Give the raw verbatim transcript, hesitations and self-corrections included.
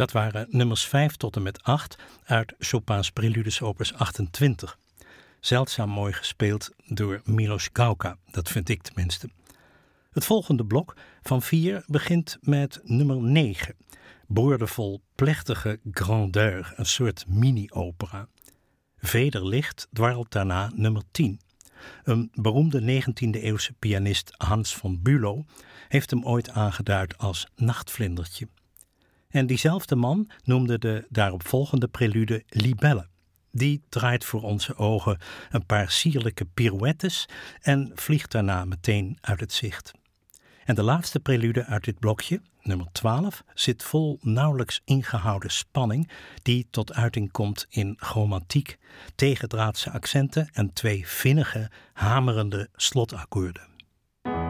Dat waren nummers vijf tot en met acht uit Chopin's Preludes opus achtentwintig. Zeldzaam mooi gespeeld door Milos Gauka, dat vind ik tenminste. Het volgende blok van vier begint met nummer negen. Boordevol plechtige grandeur, een soort mini-opera. Vederlicht dwarrelt daarna nummer tien. Een beroemde negentiende-eeuwse pianist Hans von Bülow heeft hem ooit aangeduid als nachtvlindertje. En diezelfde man noemde de daaropvolgende prelude Libelle. Die draait voor onze ogen een paar sierlijke pirouettes en vliegt daarna meteen uit het zicht. En de laatste prelude uit dit blokje, nummer twaalf, zit vol nauwelijks ingehouden spanning die tot uiting komt in chromatiek, tegendraadse accenten en twee vinnige, hamerende slotakkoorden.